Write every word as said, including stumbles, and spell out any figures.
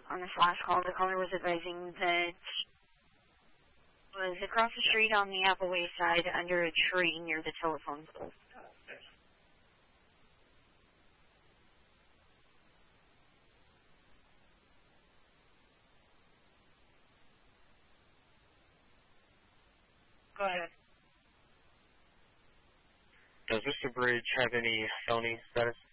On the flash call, the caller was advising that was across the street on the Appleway side under a tree near the telephone pole. Go ahead. Does Mister Bridge have any felony status?